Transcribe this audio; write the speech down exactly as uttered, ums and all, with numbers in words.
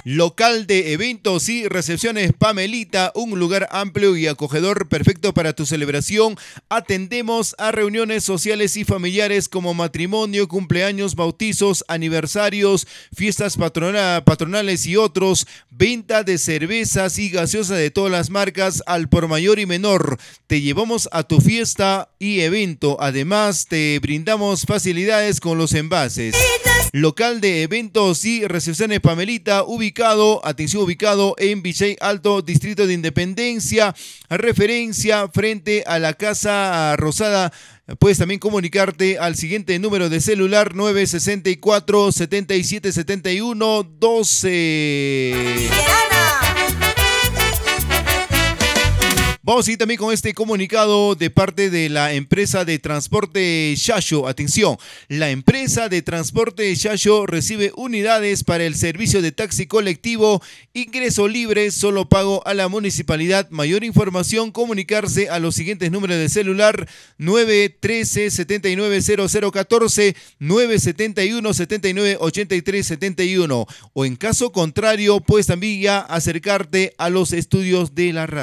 Local de eventos y recepciones Pamelita, un lugar amplio y acogedor perfecto para tu celebración. Atendemos a reuniones sociales y familiares como matrimonio, cumpleaños, bautizos, aniversarios, fiestas patrona- patronales y otros. Venta de cervezas y gaseosas de todas las marcas al por mayor y menor. Te llevamos a tu fiesta y evento. Además, te brindamos facilidades con los envases. Local de eventos y recepciones Pamelita, ubicado, atención, ubicado en Vichay Alto, Distrito de Independencia, referencia frente a la Casa Rosada. Puedes también comunicarte al siguiente número de celular: nueve sesenta y cuatro, setenta y siete, setenta y uno, doce. Vamos a ir también con este comunicado de parte de la empresa de transporte Yayo. Atención, la empresa de transporte Yayo recibe unidades para el servicio de taxi colectivo, ingreso libre, solo pago a la municipalidad. Mayor información, comunicarse a los siguientes números de celular: nueve uno tres, siete nueve cero cero uno cuatro, nueve siete uno, siete nueve ocho tres siete uno, o en caso contrario, puedes también ya acercarte a los estudios de la radio.